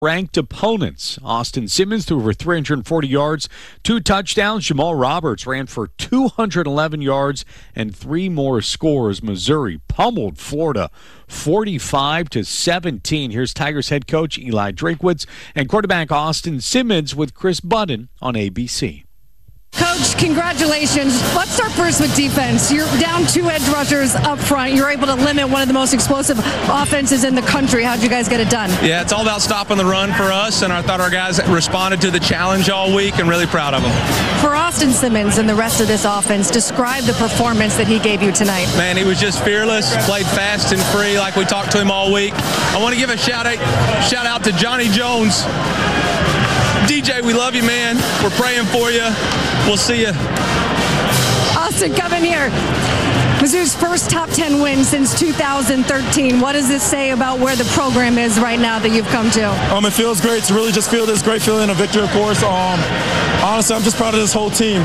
ranked opponents. Austin Simmons threw for 340 yards, 2 touchdowns. Jamal Roberts ran for 211 yards and 3 more scores. Missouri pummeled Florida 45-17. Here's Tigers head coach Eli Drinkwitz and quarterback Austin Simmons with Chris Budden on ABC. Coach, congratulations. Let's start first with defense. You're down 2 edge rushers up front. You're able to limit one of the most explosive offenses in the country. How'd you guys get it done? Yeah, it's all about stopping the run for us, and I thought our guys responded to the challenge all week and really proud of them. For Austin Simmons and the rest of this offense, describe the performance that he gave you tonight. Man, he was just fearless, played fast and free like we talked to him all week. I want to give a shout out to Johnny Jones. DJ, we love you, man. We're praying for you. We'll see you. Austin, come in here. Mizzou's first top 10 win since 2013. What does this say about where the program is right now that you've come to? It feels great to really just feel this great feeling of victory, of course. Honestly, I'm just proud of this whole team.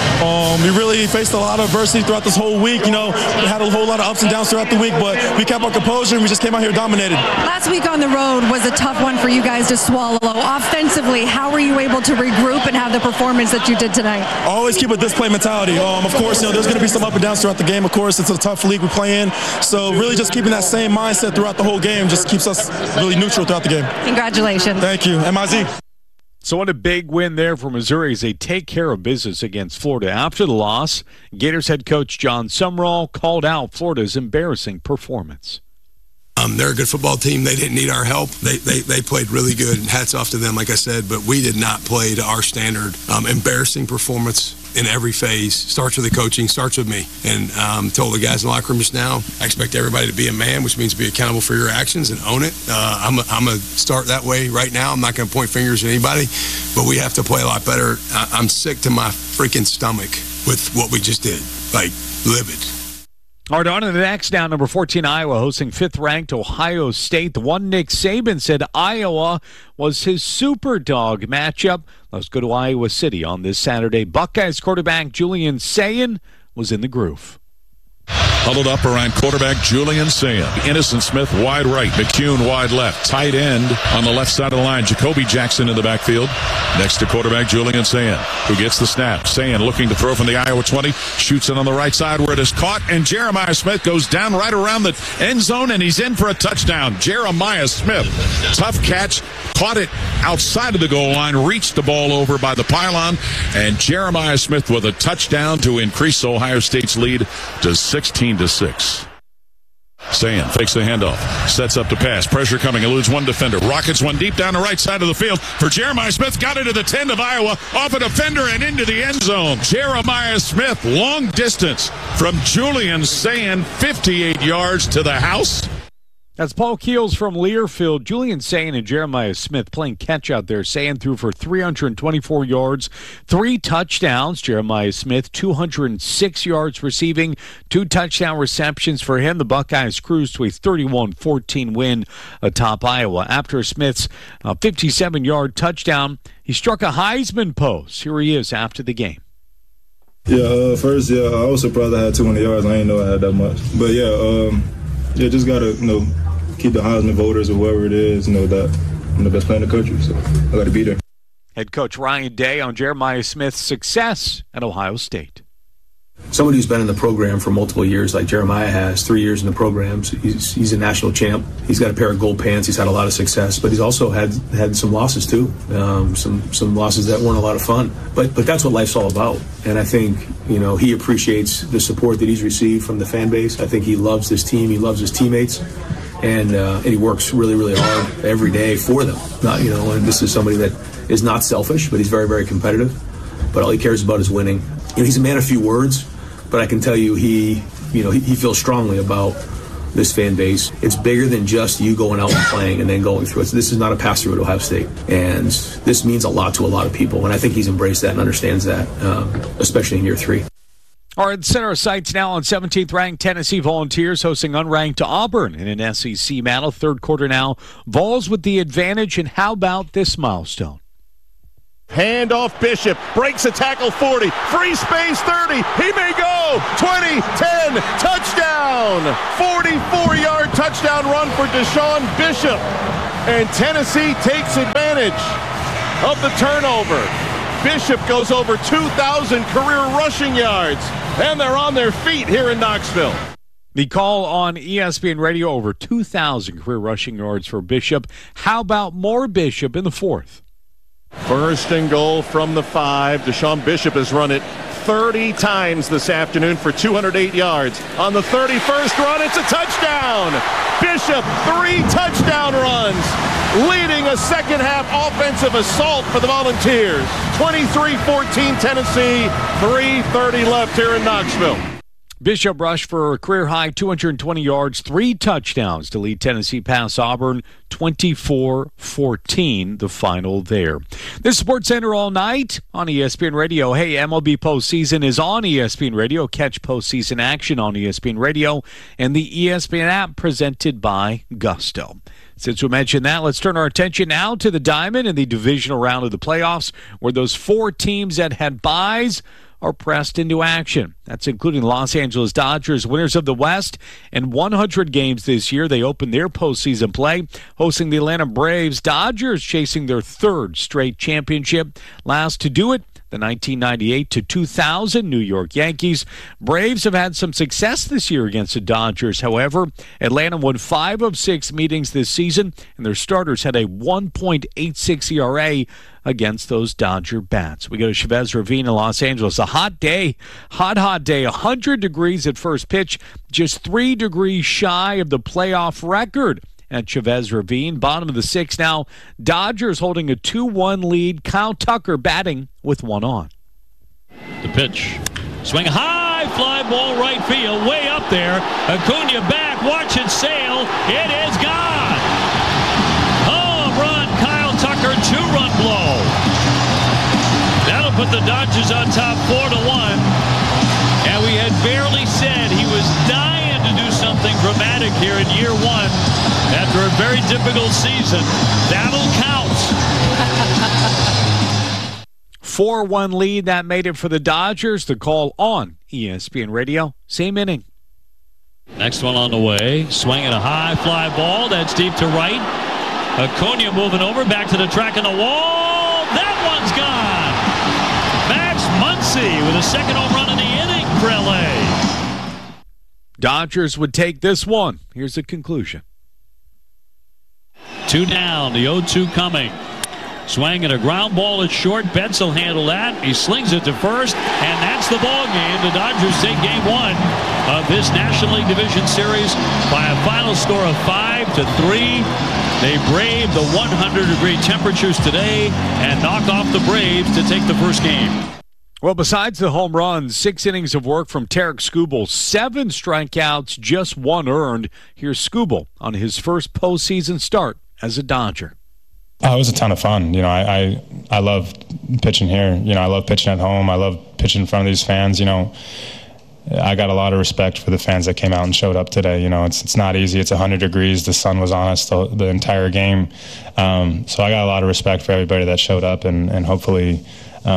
We really faced a lot of adversity throughout this whole week. We had a whole lot of ups and downs throughout the week, but we kept our composure and we just came out here dominated. Last week on the road was a tough one for you guys to swallow. Offensively, how were you able to regroup and have the performance that you did tonight? Always keep a disciplined mentality. Of course, there's going to be some up and downs throughout the game. Of course, it's a tough league we play in. So really just keeping that same mindset throughout the whole game just keeps us really neutral throughout the game. Congratulations. Thank you. MIZ. So what a big win there for Missouri as they take care of business against Florida. After the loss, Gators head coach John Sumrall called out Florida's embarrassing performance. They're a good football team. They didn't need our help. They played really good, and hats off to them, like I said, but we did not play to our standard. Embarrassing performance in every phase. Starts with the coaching, starts with me. And told the guys in the locker room just now, I expect everybody to be a man, which means be accountable for your actions and own it. I'm going to start that way right now. I'm not going to point fingers at anybody, but we have to play a lot better. I'm sick to my freaking stomach with what we just did. Like, livid. All right, on to the next down. Number 14, Iowa, hosting 5th-ranked Ohio State. The one Nick Saban said Iowa was his super dog matchup. Let's go to Iowa City on this Saturday. Buckeyes quarterback Julian Sayin was in the groove. Huddled up around quarterback Julian Sayin. Innocent Smith wide right. McCune wide left. Tight end on the left side of the line. Jacoby Jackson in the backfield. Next to quarterback Julian Sayin, who gets the snap. Sayin looking to throw from the Iowa 20. Shoots it on the right side where it is caught. And Jeremiah Smith goes down right around the end zone, and he's in for a touchdown. Jeremiah Smith. Tough catch. Caught it outside of the goal line. Reached the ball over by the pylon. And Jeremiah Smith with a touchdown to increase Ohio State's lead to 16-6. Sayin fakes the handoff, sets up the pass, pressure coming, eludes one defender, rockets one deep down the right side of the field for Jeremiah Smith, got into the 10 of Iowa, off a defender and into the end zone. Jeremiah Smith, long distance from Julian Sayin, 58 yards to the house. That's Paul Keels from Learfield. Julian Sayin and Jeremiah Smith playing catch out there. Sayin threw for 324 yards, 3 touchdowns. Jeremiah Smith, 206 yards receiving, 2 touchdown receptions for him. The Buckeyes cruised to a 31-14 win atop Iowa. After Smith's 57-yard touchdown, he struck a Heisman pose. Here he is after the game. Yeah, first, I was surprised I had 200 yards. I didn't know I had that much. But, just got to, keep the Heisman voters or whoever it is, that I'm the best player in the country. So I got to be there. Head coach Ryan Day on Jeremiah Smith's success at Ohio State. Somebody who's been in the program for multiple years, like Jeremiah has, 3 years in the program. So he's a national champ. He's got a pair of gold pants. He's had a lot of success, but he's also had some losses too. Some losses that weren't a lot of fun. But that's what life's all about. And I think he appreciates the support that he's received from the fan base. I think he loves this team. He loves his teammates. And he works really, really hard every day for them. And this is somebody that is not selfish, but he's very, very competitive. But all he cares about is winning. He's a man of few words, but I can tell you he feels strongly about this fan base. It's bigger than just you going out and playing and then going through it. So this is not a pass-through at Ohio State. And this means a lot to a lot of people. And I think he's embraced that and understands that, especially in year 3. All right, center our sights now on 17th-ranked Tennessee Volunteers hosting unranked Auburn in an SEC battle. Third quarter now. Vols with the advantage, and how about this milestone? Handoff Bishop, breaks a tackle 40, free space 30, he may go, 20, 10, touchdown, 44-yard touchdown run for Deshaun Bishop. and Tennessee takes advantage of the turnover. Bishop goes over 2,000 career rushing yards, and they're on their feet here in Knoxville. The call on ESPN Radio, over 2,000 career rushing yards for Bishop. How about more Bishop in the fourth? First and goal from the 5. Deshaun Bishop has run it 30 times this afternoon for 208 yards. On the 31st run, it's a touchdown. Bishop, 3 touchdown runs, leading a second-half offensive assault for the Volunteers. 23-14 Tennessee, 3:30 left here in Knoxville. Bishop rushed for a career-high 220 yards, 3 touchdowns to lead Tennessee past Auburn, 24-14, the final there. This is SportsCenter all night on ESPN Radio. Hey, MLB postseason is on ESPN Radio. Catch postseason action on ESPN Radio and the ESPN app presented by Gusto. Since we mentioned that, let's turn our attention now to the Diamond in the divisional round of the playoffs, where those 4 teams that had byes are pressed into action. That's including Los Angeles Dodgers, winners of the West, and 100 games this year. They opened their postseason play, hosting the Atlanta Braves. Dodgers chasing their 3rd straight championship. Last to do it, the 1998 to 2000 New York Yankees. Braves have had some success this year against the Dodgers. However, Atlanta won 5 of 6 meetings this season, and their starters had a 1.86 ERA against those Dodger bats. We go to Chavez Ravine in Los Angeles. A hot day, hot day, 100 degrees at first pitch, just 3 degrees shy of the playoff record at Chavez Ravine. Bottom of the 6th now. Dodgers holding a 2-1 lead. Kyle Tucker batting with 1 on. The pitch. Swing high, fly ball right field, way up there. Acuna back, watch it sail. It is gone. Home run, Kyle Tucker, 2-run blow. That'll put the Dodgers on top 4-1. And we had barely said he was dying to do something dramatic here in year 1 after a very difficult season. That'll count. 4-1 lead, that made it for the Dodgers. The call on ESPN Radio. Same inning. Next one on the way. Swinging a high fly ball. That's deep to right. Acuna moving over. Back to the track and the wall. That one's gone. Max Muncy with a 2nd home run in the inning for LA. Dodgers would take this one. Here's the conclusion. 2 down. The 0-2 coming. Swinging a ground ball at short. Betts will handle that. He slings it to first, and that's the ball game. The Dodgers take game 1 of this National League Division Series by a final score of 5-3. They brave the 100-degree temperatures today and knock off the Braves to take the first game. Well, besides the home runs, 6 innings of work from Tarik Skubal, 7 strikeouts, just 1 earned. Here's Skubal on his first postseason start as a Dodger. It was a ton of fun. You know, I love pitching here. You know, I love pitching at home. I love pitching in front of these fans. You know, I got a lot of respect for the fans that came out and showed up today. You know, it's not easy. It's 100 degrees. The sun was on us the entire game. So I got a lot of respect for everybody that showed up and hopefully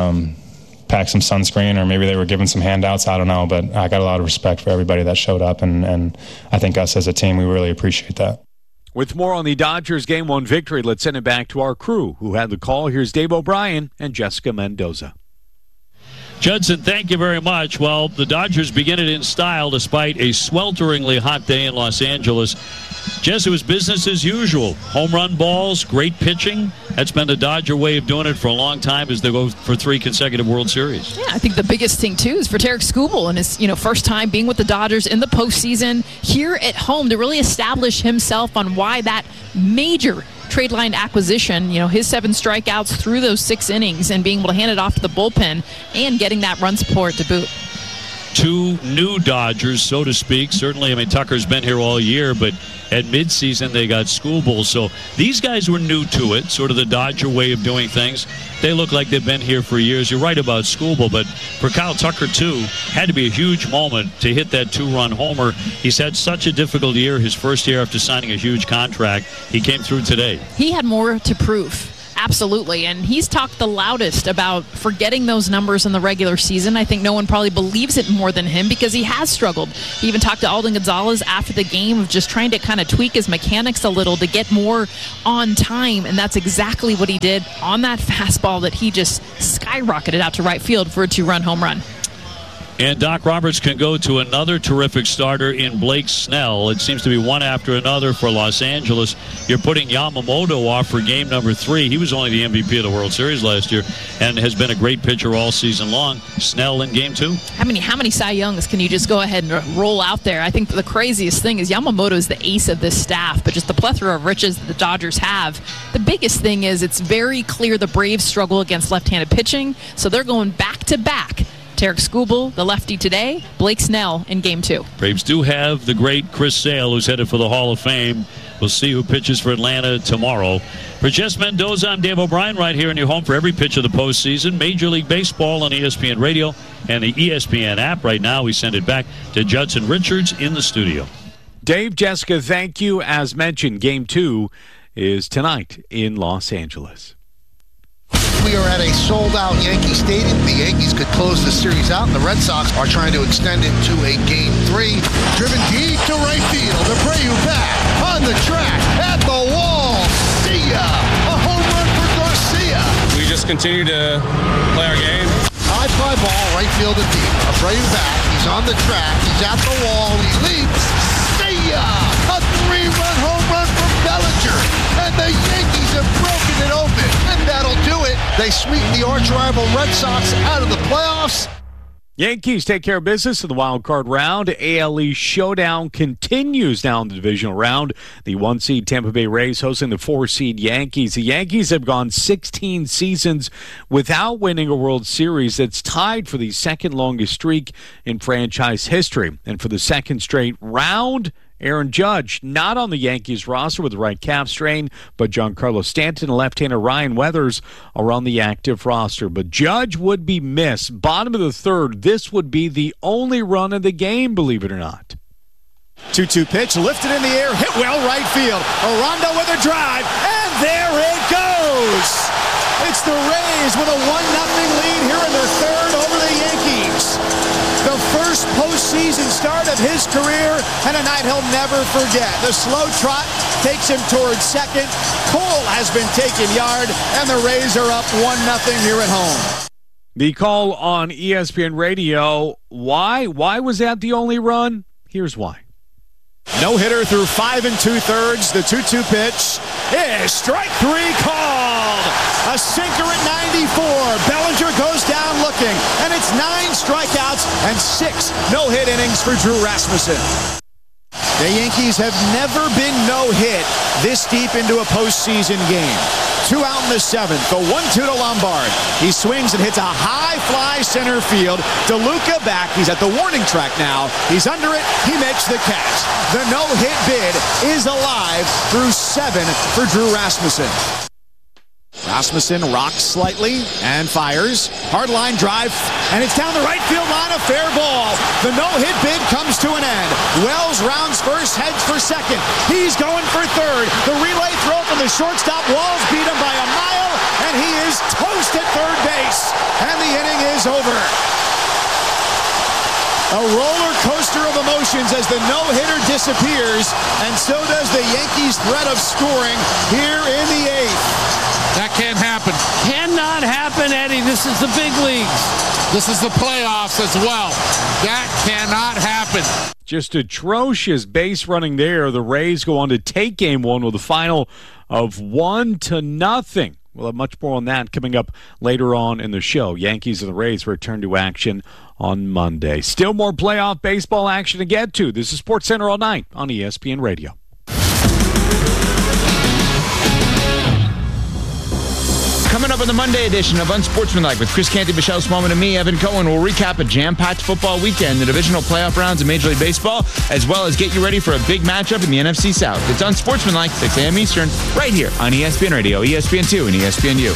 packed some sunscreen, or maybe they were giving some handouts. I don't know, but I got a lot of respect for everybody that showed up, and I think us as a team, we really appreciate that. With more on the Dodgers Game 1 victory, let's send it back to our crew who had the call. Here's Dave O'Brien and Jessica Mendoza. Judson, thank you very much. Well, the Dodgers begin it in style despite a swelteringly hot day in Los Angeles. Jess, it was business as usual. Home run balls, great pitching. That's been the Dodger way of doing it for a long time as they go for 3 consecutive World Series. Yeah, I think the biggest thing, too, is for Tarik Skubal and his first time being with the Dodgers in the postseason here at home to really establish himself on why that major trade line acquisition, his 7 strikeouts through those 6 innings and being able to hand it off to the bullpen and getting that run support to boot. 2 new Dodgers, so to speak. Certainly, Tucker's been here all year, but at midseason they got Skubal. So these guys were new to it, sort of the Dodger way of doing things. They look like they've been here for years. You're right about Skubal, but for Kyle Tucker, too, had to be a huge moment to hit that 2-run homer. He's had such a difficult year, his first year after signing a huge contract. He came through today. He had more to prove Absolutely. And he's talked the loudest about forgetting those numbers in the regular season. I think no one probably believes it more than him because he has struggled. He even talked to Alden Gonzalez after the game of just trying to kind of tweak his mechanics a little to get more on time. And that's exactly what he did on that fastball that he just skyrocketed out to right field for a 2-run home run. And Doc Roberts can go to another terrific starter in Blake Snell. It seems to be one after another for Los Angeles. You're putting Yamamoto off for game number 3. He was only the MVP of the World Series last year and has been a great pitcher all season long. Snell in game 2. How many Cy Youngs can you just go ahead and roll out there? I think the craziest thing is Yamamoto is the ace of this staff, but just the plethora of riches that the Dodgers have. The biggest thing is it's very clear the Braves struggle against left-handed pitching, so they're going back-to-back. Tarik Skubal, the lefty today, Blake Snell in game 2. Braves do have the great Chris Sale, who's headed for the Hall of Fame. We'll see who pitches for Atlanta tomorrow. For Jess Mendoza, I'm Dave O'Brien, right here in your home for every pitch of the postseason. Major League Baseball on ESPN Radio and the ESPN app. Right now, we send it back to Judson Richards in the studio. Dave, Jessica, thank you. As mentioned, game 2 is tonight in Los Angeles. We are at a sold-out Yankee Stadium. The Yankees could close the series out, and the Red Sox are trying to extend it to a Game 3. Driven deep to right field. Abreu back on the track at the wall. See ya! A home run for Garcia. We just continue to play our game. High fly ball, right field and deep. Abreu back. He's on the track. He's at the wall. He leaps. See ya! A 3-run home run from Bellinger. And the Yankees have broken it open. And that'll do it. They sweep the arch-rival Red Sox out of the playoffs. Yankees take care of business in the wild card round. AL East showdown continues now in the divisional round. The 1-seed Tampa Bay Rays hosting the 4-seed Yankees. The Yankees have gone 16 seasons without winning a World Series. That's tied for the second longest streak in franchise history. And for the second straight round, Aaron Judge, not on the Yankees roster with the right calf strain, but Giancarlo Stanton and left-hander Ryan Weathers are on the active roster. But Judge would be missed. Bottom of the third, this would be the only run of the game, believe it or not. 2-2 pitch, lifted in the air, hit well right field. Aranda with a drive, and there it goes! It's the Rays with a 1-0 lead here in their third over the Yankees. The first postseason start of his career, and a night he'll never forget. The slow trot takes him towards second. Cole has been taking yard, and the Rays are up 1-0 here at home. The call on ESPN Radio, why? Why was that the only run? Here's why. No-hitter through 5 2/3. The 2-2 pitch is strike 3 called. A sinker at 94. Bellinger goes down looking, and it's 9 strikeouts and 6 no-hit innings for Drew Rasmussen. The Yankees have never been no-hit this deep into a postseason game. 2 out in the 7th. The 1-2 to Lombard. He swings and hits a high fly center field. DeLuca back. He's at the warning track now. He's under it. He makes the catch. The no-hit bid is alive through 7 for Drew Rasmussen. Rasmussen rocks slightly and fires. Hard line drive, and it's down the right field line, a fair ball. The no-hit bid comes to an end. Wells rounds first, heads for second. He's going for third. The relay throw from the shortstop. Walls beat him by a mile, and he is toast at third base. And the inning is over. A roller coaster of emotions as the no-hitter disappears, and so does the Yankees' threat of scoring here in the 8th. That can't happen. Cannot happen, Eddie. This is the big leagues. This is the playoffs as well. That cannot happen. Just atrocious base running there. The Rays go on to take game 1 with a final of 1-0. We'll have much more on that coming up later on in the show. Yankees and the Rays return to action on Monday. Still more playoff baseball action to get to. This is SportsCenter all night on ESPN Radio. Coming up on the Monday edition of Unsportsmanlike with Chris Canty, Michelle Smallman, and me, Evan Cohen, we'll recap a jam-packed football weekend, the divisional playoff rounds of Major League Baseball, as well as get you ready for a big matchup in the NFC South. It's Unsportsmanlike, 6 a.m. Eastern, right here on ESPN Radio, ESPN2, and ESPNU.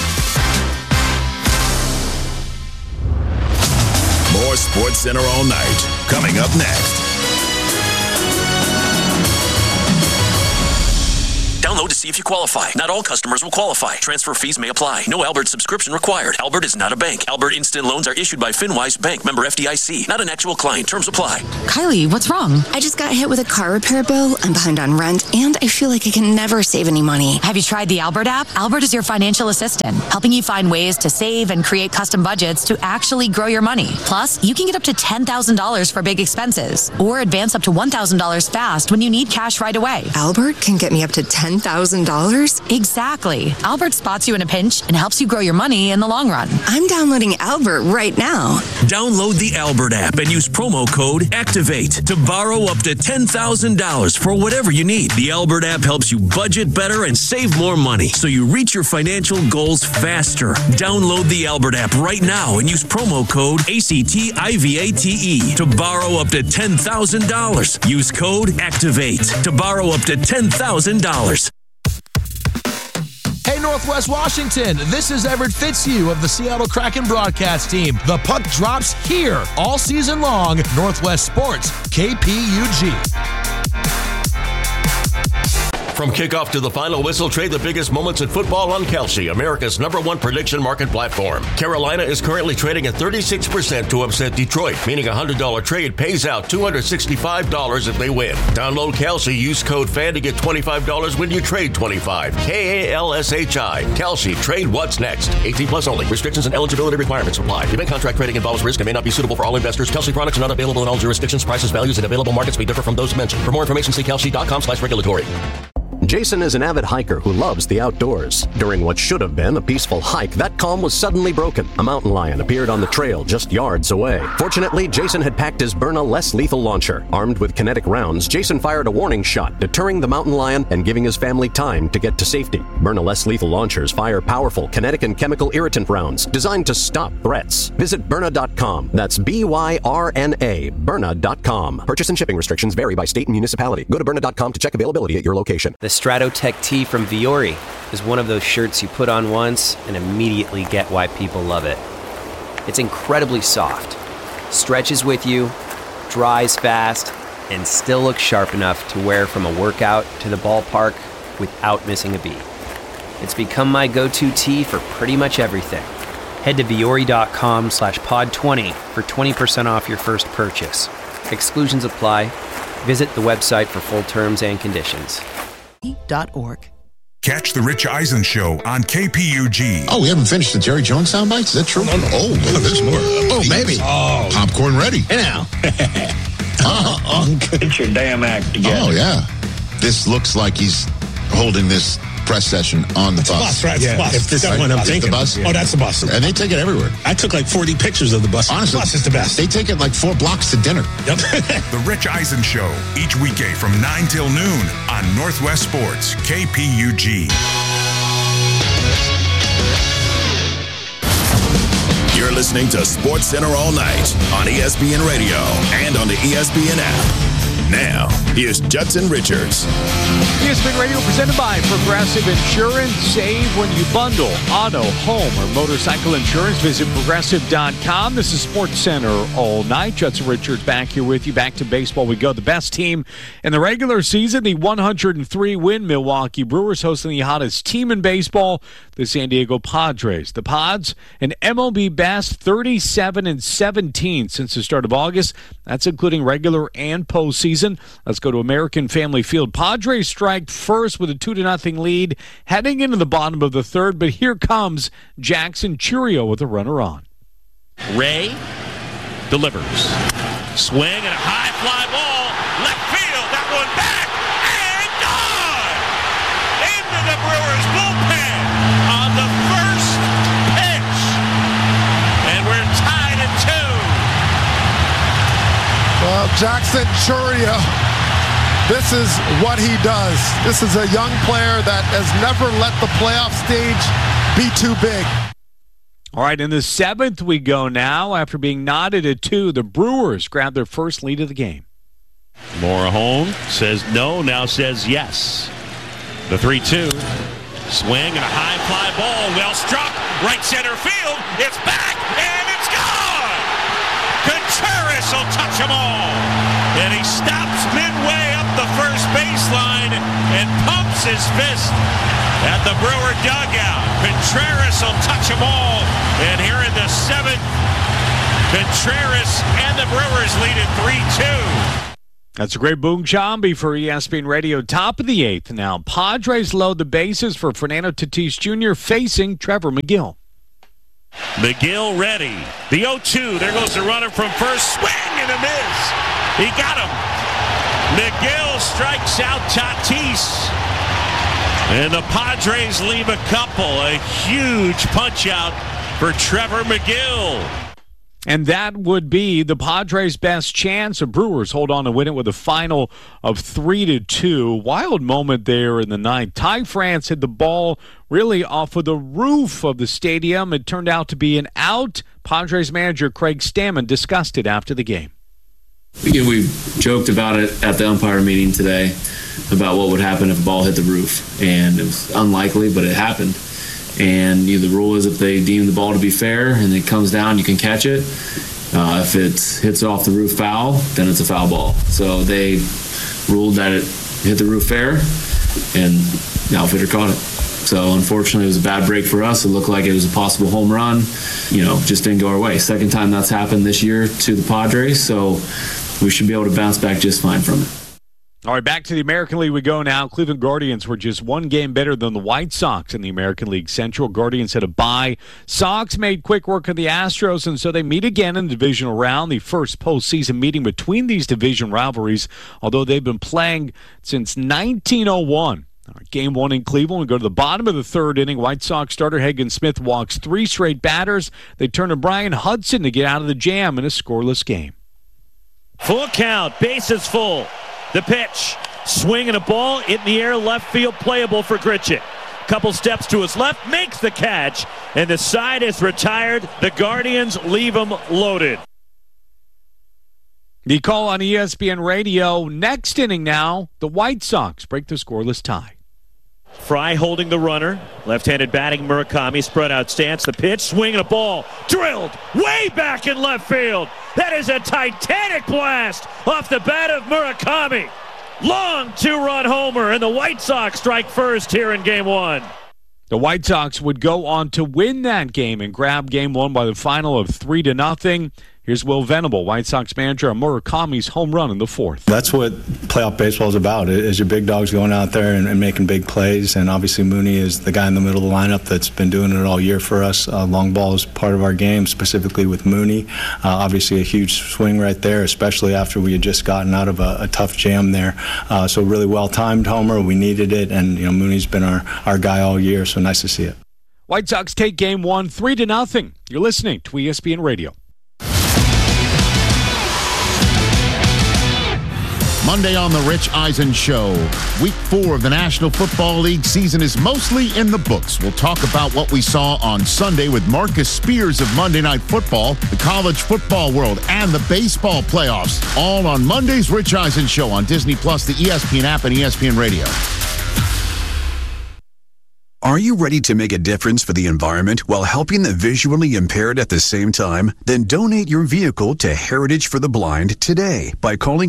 More SportsCenter all night, coming up next. Download to see if you qualify. Not all customers will qualify. Transfer fees may apply. No Albert subscription required. Albert is not a bank. Albert Instant Loans are issued by FinWise Bank, member FDIC. Not an actual client. Terms apply. Kylie, what's wrong? I just got hit with a car repair bill. I'm behind on rent, and I feel like I can never save any money. Have you tried the Albert app? Albert is your financial assistant, helping you find ways to save and create custom budgets to actually grow your money. Plus, you can get up to $10,000 for big expenses, or advance up to $1,000 fast when you need cash right away. Albert can get me up to $10,000? Exactly. Albert spots you in a pinch and helps you grow your money in the long run. I'm downloading Albert right now. Download the Albert app and use promo code ACTIVATE to borrow up to $10,000 for whatever you need. The Albert app helps you budget better and save more money so you reach your financial goals faster. Download the Albert app right now and use promo code ACTIVATE to borrow up to $10,000. Use code ACTIVATE to borrow up to $10,000. Hey, Northwest Washington, this is Everett Fitzhugh of the Seattle Kraken broadcast team. The puck drops here all season long. Northwest Sports, KPUG. From kickoff to the final whistle, trade the biggest moments in football on Kalshi, America's #1 prediction market platform. Carolina is currently trading at 36% to upset Detroit, meaning a $100 trade pays out $265 if they win. Download Kalshi, use code FAN to get $25 when you trade $25. KALSHI. Kalshi, trade what's next. 18 plus only. Restrictions and eligibility requirements apply. Event contract trading involves risk and may not be suitable for all investors. Kalshi products are not available in all jurisdictions. Prices, values, and available markets may differ from those mentioned. For more information, see kalshi.com/regulatory. Jason is an avid hiker who loves the outdoors. During what should have been a peaceful hike, that calm was suddenly broken. A mountain lion appeared on the trail just yards away. Fortunately, Jason had packed his Byrna less lethal launcher. Armed with kinetic rounds, Jason fired a warning shot, deterring the mountain lion and giving his family time to get to safety. Byrna less lethal launchers fire powerful kinetic and chemical irritant rounds designed to stop threats. Visit Byrna.com. That's BYRNA, Byrna.com. Purchase and shipping restrictions vary by state and municipality. Go to Byrna.com to check availability at your location. The Stratotech tee from Viore is one of those shirts you put on once and immediately get why people love it. It's incredibly soft, stretches with you, dries fast, and still looks sharp enough to wear from a workout to the ballpark without missing a beat. It's become my go-to tee for pretty much everything. Head to Viore.com/pod20 for 20% off your first purchase. Exclusions apply. Visit the website for full terms and conditions. Catch the Rich Eisen Show on KPUG. Oh, we haven't finished the Jerry Jones soundbites? Is that true? Oh, there's more. Oh, maybe. Oh, popcorn ready. Hey now. Get your damn act together. Oh, yeah. This looks like he's holding this press session on the bus. Right? Yeah. Bus. If this is what I'm thinking. The bus? Oh, that's the bus. And they take it everywhere. I took like 40 pictures of the bus. Honestly, the bus is the best. They take it like 4 blocks to dinner. Yep. The Rich Eisen Show, each weekday from 9 till noon on Northwest Sports, KPUG. You're listening to Sports Center all night on ESPN Radio and on the ESPN app. Now, here's Judson Richards. ESPN Radio presented by Progressive Insurance. Save when you bundle auto, home, or motorcycle insurance. Visit Progressive.com. This is Sports Center all night. Judson Richards back here with you. Back to baseball we go. The best team in the regular season, the 103-win Milwaukee Brewers, hosting the hottest team in baseball, the San Diego Padres. The Pods, an MLB best 37-17 since the start of August. That's including regular and postseason. Let's go to American Family Field. Padres strike first with a 2-0 lead heading into the bottom of the third, but here comes Jackson Chourio with a runner on. Ray delivers. Swing and a high fly ball. Left field. That one back and gone. Into the Brewers bullpen on the first pitch. And we're tied at 2. Well, Jackson Chourio, this is what he does. This is a young player that has never let the playoff stage be too big. All right, in the 7th we go now. After being knotted at 2, the Brewers grab their first lead of the game. Morejon says no, now says yes. The 3-2. Swing and a high fly ball. Well struck. Right center field. It's back and it's gone. Contreras will touch them all. And he stops midway up the first baseline and pumps raises his fist at the Brewer dugout. Contreras will touch them all. And here in the 7th, Contreras and the Brewers lead it 3-2. That's a great Boone Jambi for ESPN Radio. Top of the 8th now. Padres load the bases for Fernando Tatis Jr. facing Trevor Megill. McGill ready. The 0-2. There goes the runner from first. Swing and a miss. He got him. McGill strikes out Tatis. And the Padres leave a couple. A huge punch out for Trevor Megill. And that would be the Padres' best chance. The Brewers hold on to win it with a final of 3-2. Wild moment there in the 9th. Ty France hit the ball really off of the roof of the stadium. It turned out to be an out. Padres manager Craig Stammen discussed it after the game. We joked about it at the umpire meeting today about what would happen if a ball hit the roof. And it was unlikely, but it happened. And the rule is if they deem the ball to be fair and it comes down, you can catch it. If it hits off the roof foul, then it's a foul ball. So they ruled that it hit the roof fair, and the outfitter caught it. So unfortunately, it was a bad break for us. It looked like it was a possible home run. Just didn't go our way. Second time that's happened this year to the Padres, so we should be able to bounce back just fine from it. All right, back to the American League we go now. Cleveland Guardians were just one game better than the White Sox in the American League Central. Guardians had a bye. Sox made quick work of the Astros, and so they meet again in the divisional round, the first postseason meeting between these division rivalries, although they've been playing since 1901. All right, game 1 in Cleveland. We go to the bottom of the 3rd inning. White Sox starter Hagen Smith walks 3 straight batters. They turn to Brian Hudson to get out of the jam in a scoreless game. Full count, bases full. The pitch, swinging a ball in the air, left field, playable for Grichuk. Couple steps to his left, makes the catch, and the side is retired. The Guardians leave him loaded. The call on ESPN Radio. Next inning now, the White Sox break the scoreless tie. Fry holding the runner. Left-handed batting Murakami, spread out stance. The pitch, swinging a ball, drilled way back in left field. That is a titanic blast off the bat of Murakami. Long 2-run homer, and the White Sox strike first here in Game 1. The White Sox would go on to win that game and grab Game 1 by the final of 3-0. Here's Will Venable, White Sox manager, on Murakami's home run in the 4th. That's what playoff baseball is about, is your big dogs going out there and making big plays. And obviously Mooney is the guy in the middle of the lineup that's been doing it all year for us. Long ball is part of our game, specifically with Mooney. Obviously a huge swing right there, especially after we had just gotten out of a tough jam there. So really well-timed homer. We needed it, and Mooney's been our guy all year, so nice to see it. White Sox take Game 1 3-0. You're listening to ESPN Radio. Monday on the Rich Eisen Show. Week 4 of the National Football League season is mostly in the books. We'll talk about what we saw on Sunday with Marcus Spears of Monday Night Football, the college football world, and the baseball playoffs. All on Monday's Rich Eisen Show on Disney+, the ESPN app, and ESPN Radio. Are you ready to make a difference for the environment while helping the visually impaired at the same time? Then donate your vehicle to Heritage for the Blind today by calling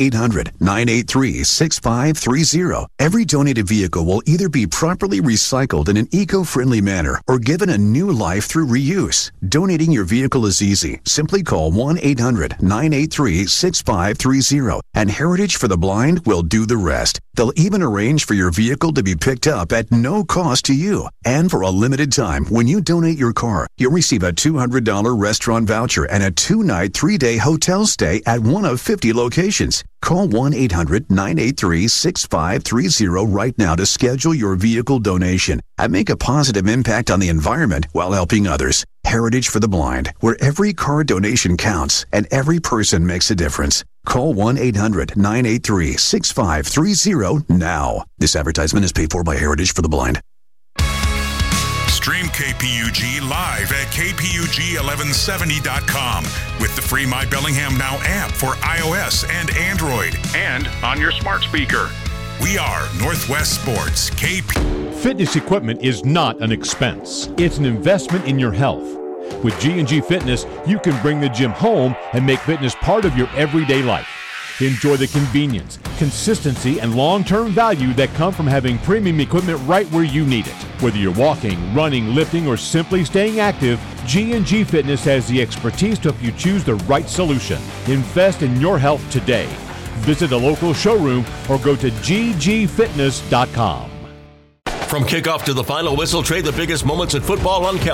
1-800-983-6530. Every donated vehicle will either be properly recycled in an eco-friendly manner or given a new life through reuse. Donating your vehicle is easy. Simply call 1-800-983-6530 and Heritage for the Blind will do the rest. They'll even arrange for your vehicle to be picked up at no cost to you. And for a limited time, when you donate your car, you'll receive a $200 restaurant voucher and a 2-night, 3-day hotel stay at one of 50 locations. Call 1-800-983-6530 right now to schedule your vehicle donation and make a positive impact on the environment while helping others. Heritage for the Blind, where every car donation counts and every person makes a difference. Call 1-800-983-6530 now. This advertisement is paid for by Heritage for the Blind. Stream KPUG live at KPUG1170.com with the free My Bellingham Now app for iOS and Android and on your smart speaker. We are Northwest Sports KP. Fitness equipment is not an expense. It's an investment in your health. With G&G Fitness, you can bring the gym home and make fitness part of your everyday life. Enjoy the convenience, consistency, and long-term value that come from having premium equipment right where you need it. Whether you're walking, running, lifting, or simply staying active, G&G Fitness has the expertise to help you choose the right solution. Invest in your health today. Visit a local showroom or go to ggfitness.com. From kickoff to the final whistle, trade the biggest moments in football on